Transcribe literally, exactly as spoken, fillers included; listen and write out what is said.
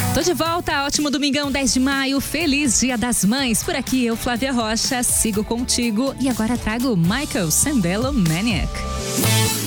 Tô de volta, ótimo domingão, dez de maio, feliz Dia das Mães. Por aqui eu, Flávia Rocha, sigo contigo e agora trago Michael Sembello Maniac.